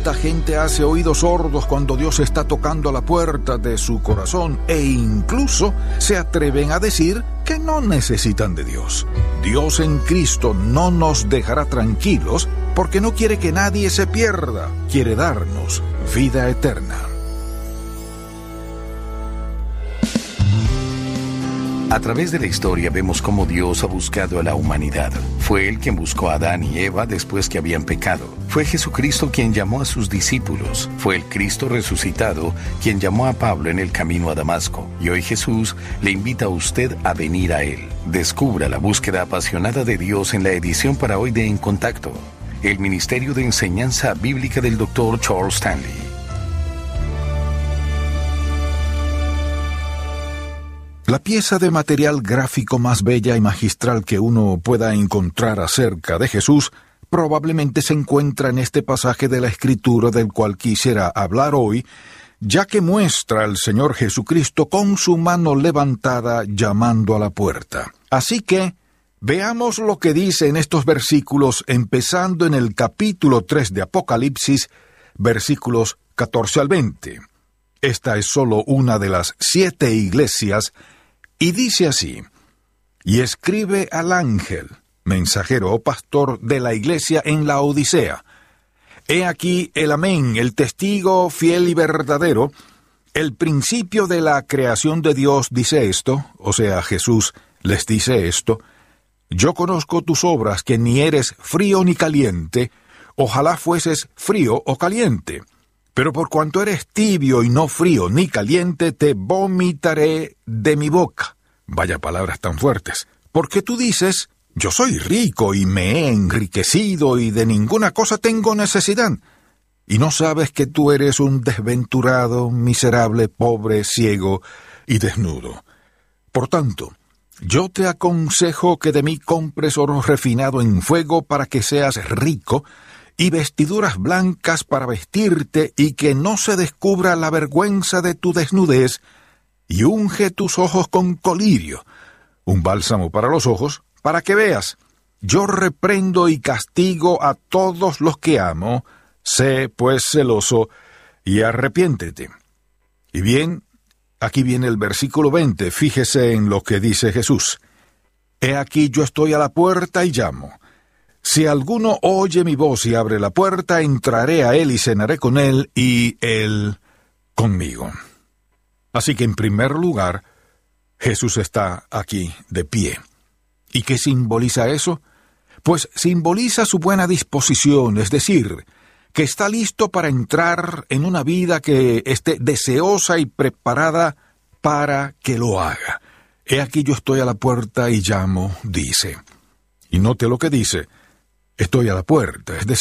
¿Cuánta gente hace oídos sordos cuando Dios está tocando a la puerta de su corazón e incluso se atreven a decir que no necesitan de Dios? Dios en Cristo no nos dejará tranquilos porque no quiere que nadie se pierda, quiere darnos vida eterna. A través de la historia vemos cómo Dios ha buscado a la humanidad. Fue Él quien buscó a Adán y Eva después que habían pecado. Fue Jesucristo quien llamó a sus discípulos. Fue el Cristo resucitado quien llamó a Pablo en el camino a Damasco. Y hoy Jesús le invita a usted a venir a Él. Descubra la búsqueda apasionada de Dios en la edición para hoy de En Contacto, el Ministerio de Enseñanza Bíblica del Dr. Charles Stanley. La pieza de material gráfico más bella y magistral que uno pueda encontrar acerca de Jesús probablemente se encuentra en este pasaje de la Escritura del cual quisiera hablar hoy, ya que muestra al Señor Jesucristo con su mano levantada llamando a la puerta. Así que veamos lo que dice en estos versículos, empezando en el capítulo 3 de Apocalipsis, versículos 14 al 20. Esta es solo una de las 7 iglesias, y dice así: y escribe al ángel, mensajero o pastor de la iglesia en la Odisea. He aquí el Amén, el testigo fiel y verdadero, el principio de la creación de Dios dice esto, o sea, Jesús les dice esto: yo conozco tus obras, que ni eres frío ni caliente, ojalá fueses frío o caliente. Pero por cuanto eres tibio y no frío ni caliente, te vomitaré de mi boca. Vaya palabras tan fuertes. Porque tú dices: yo soy rico y me he enriquecido y de ninguna cosa tengo necesidad. Y no sabes que tú eres un desventurado, miserable, pobre, ciego y desnudo. Por tanto, yo te aconsejo que de mí compres oro refinado en fuego para que seas rico, y vestiduras blancas para vestirte, y que no se descubra la vergüenza de tu desnudez, y unge tus ojos con colirio, un bálsamo para los ojos, para que veas. Yo reprendo y castigo a todos los que amo. Sé, pues, celoso, y arrepiéntete. Y bien, aquí viene el versículo 20, fíjese en lo que dice Jesús. He aquí yo estoy a la puerta y llamo. Si alguno oye mi voz y abre la puerta, entraré a él y cenaré con él, y él conmigo. Así que en primer lugar, Jesús está aquí de pie. ¿Y qué simboliza eso? Pues simboliza su buena disposición, es decir, que está listo para entrar en una vida que esté deseosa y preparada para que lo haga. He aquí yo estoy a la puerta y llamo, dice. Y note lo que dice: estoy a la puerta, es decir,